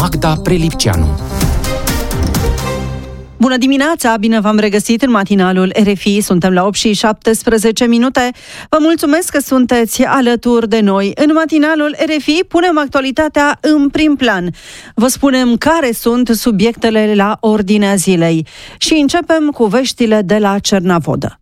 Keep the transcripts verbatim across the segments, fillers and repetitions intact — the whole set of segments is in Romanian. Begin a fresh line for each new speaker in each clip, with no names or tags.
Magda Prelipceanu.
Bună dimineața, bine v-am regăsit în matinalul R F I, suntem la opt și șaptesprezece minute. Vă mulțumesc că sunteți alături de noi. În matinalul R F I punem actualitatea în prim plan. Vă spunem care sunt subiectele la ordinea zilei și începem cu veștile de la Cernavodă.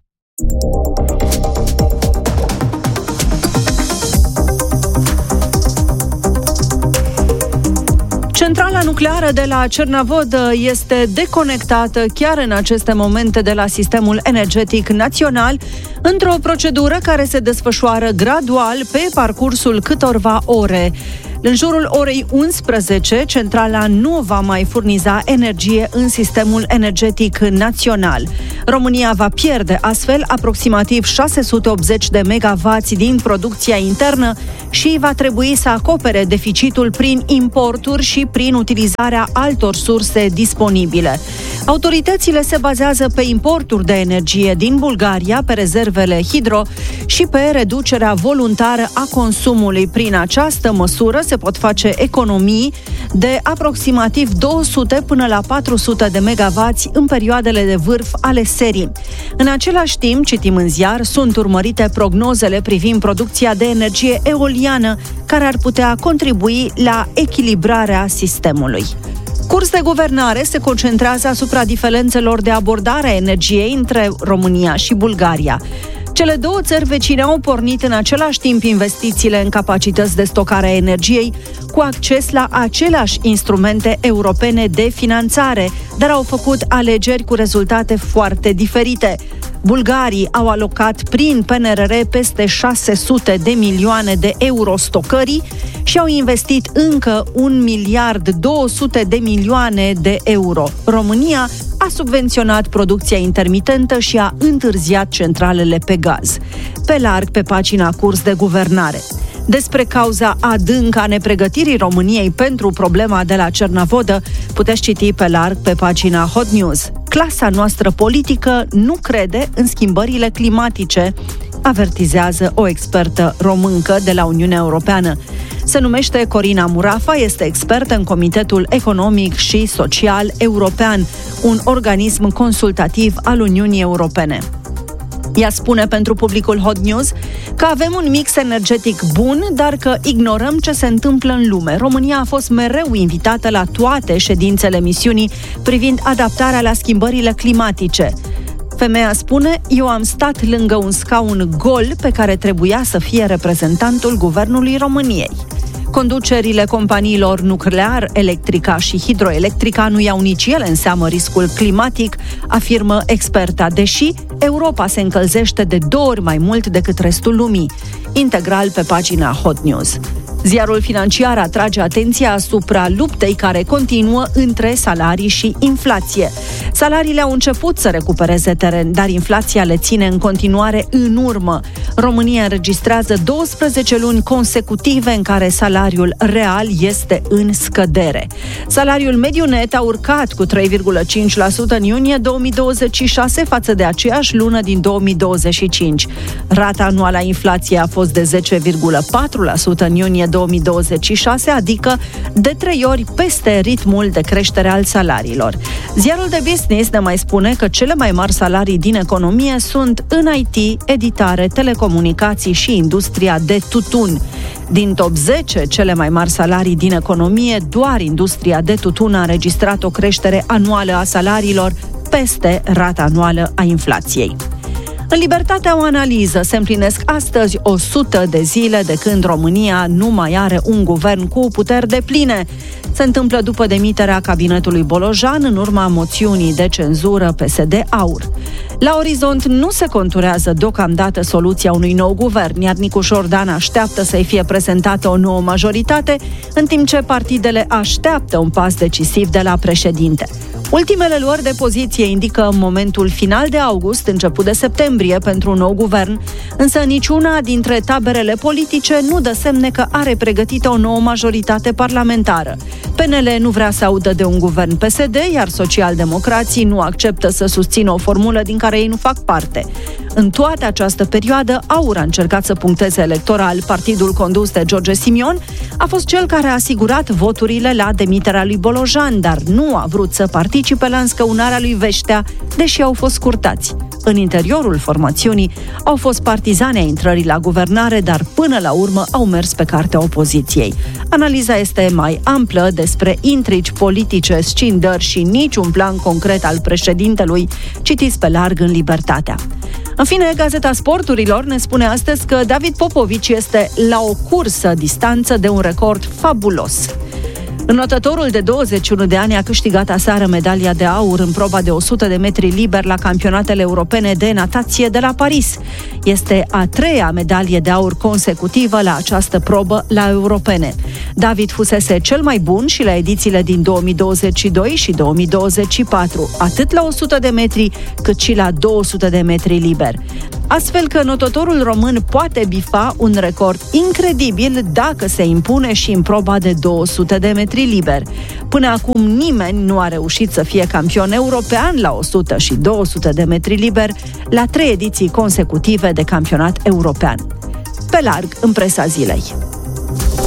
Centrala nucleară de la Cernavodă este deconectată chiar în aceste momente de la sistemul energetic național, într-o procedură care se desfășoară gradual pe parcursul câtorva ore. În jurul orei unsprezece, centrala nu va mai furniza energie în sistemul energetic național. România va pierde astfel aproximativ șase sute optzeci de megavați din producția internă și va trebui să acopere deficitul prin importuri și prin utilizarea altor surse disponibile. Autoritățile se bazează pe importuri de energie din Bulgaria, pe rezervele hidro și pe reducerea voluntară a consumului. Prin această măsură se pot face economii de aproximativ două sute până la patru sute de megavați în perioadele de vârf ale serii. În același timp, citim în ziar, sunt urmărite prognozele privind producția de energie eoliană, care ar putea contribui la echilibrarea sistemului. Curs de guvernare se concentrează asupra diferențelor de abordare a energiei între România și Bulgaria. Cele două țări vecine au pornit în același timp investițiile în capacități de stocare a energiei, cu acces la aceleași instrumente europene de finanțare, dar au făcut alegeri cu rezultate foarte diferite. Bulgarii au alocat prin P N R R peste șase sute de milioane de euro stocării și au investit încă un miliard două sute de milioane de euro. România a subvenționat producția intermitentă și a întârziat centralele pe gaz. Pe larg, pe pagina Curs de guvernare. Despre cauza adâncă a nepregătirii României pentru problema de la Cernavodă puteți citi pe larg pe pagina Hot News. Clasa noastră politică nu crede în schimbările climatice, avertizează o expertă româncă de la Uniunea Europeană. Se numește Corina Murafa, este expertă în Comitetul Economic și Social European, un organism consultativ al Uniunii Europene. Ea spune pentru publicul Hot News că avem un mix energetic bun, dar că ignorăm ce se întâmplă în lume. România a fost mereu invitată la toate ședințele misiunii privind adaptarea la schimbările climatice. Femeia spune, eu am stat lângă un scaun gol pe care trebuia să fie reprezentantul Guvernului României. Conducerile companiilor nuclear, Electrica și Hidroelectrica nu iau nici ele în seamă riscul climatic, afirmă experta, deși Europa se încălzește de două ori mai mult decât restul lumii. Integral pe pagina Hot News. Ziarul Financiar atrage atenția asupra luptei care continuă între salarii și inflație. Salariile au început să recupereze teren, dar inflația le ține în continuare în urmă. România înregistrează douăsprezece luni consecutive în care salariul real este în scădere. Salariul mediu net a urcat cu trei virgulă cinci la sută în iunie două mii douăzeci și șase față de aceeași lună din două mii douăzeci și cinci. Rata anuală a inflației a fost de zece virgulă patru la sută în iunie două mii douăzeci și șase, adică de trei ori peste ritmul de creștere al salariilor. Ziarul de Business ne mai spune că cele mai mari salarii din economie sunt în I T, editare, telecomunicații și industria de tutun. Din top zece, cele mai mari salarii din economie, doar industria de tutun a înregistrat o creștere anuală a salariilor peste rata anuală a inflației. În Libertatea, o analiză. Se împlinesc astăzi o sută de zile de când România nu mai are un guvern cu puteri depline. Se întâmplă după demiterea cabinetului Bolojan în urma moțiunii de cenzură P S D-Aur. La orizont nu se conturează deocamdată soluția unui nou guvern, iar Nicu Șordan așteaptă să-i fie prezentată o nouă majoritate, în timp ce partidele așteaptă un pas decisiv de la președinte. Ultimele luări de poziție indică momentul final de august, început de septembrie pentru un nou guvern, însă niciuna dintre taberele politice nu dă semne că are pregătită o nouă majoritate parlamentară. P N L nu vrea să audă de un guvern P S D, iar socialdemocrații nu acceptă să susțină o formulă din care ei nu fac parte. În toată această perioadă, AUR a încercat să puncteze electoral. Partidul condus de George Simion a fost cel care a asigurat voturile la demiterea lui Bolojan, dar nu a vrut să participe la înscăunarea lui Veștea, deși au fost scurtați. În interiorul formațiunii au fost partizani ai intrării la guvernare, dar până la urmă au mers pe cartea opoziției. Analiza este mai amplă despre intrigi politice, scindări și niciun plan concret al președintelui. Citiți pe larg în Libertatea. În fine, Gazeta Sporturilor ne spune astăzi că David Popovici este la o cursă distanță de un record fabulos. Înotătorul de douăzeci și unu de ani a câștigat aseară medalia de aur în proba de o sută de metri liber la campionatele europene de natație de la Paris. Este a treia medalie de aur consecutivă la această probă la europene. David fusese cel mai bun și la edițiile din două mii douăzeci și doi și două mii douăzeci și patru, atât la o sută de metri cât și la două sute de metri liber. Astfel că notătorul român poate bifa un record incredibil dacă se impune și în proba de două sute de metri liber. Până acum nimeni nu a reușit să fie campion european la o sută și două sute de metri liber la trei ediții consecutive de campionat european. Pe larg în presa zilei.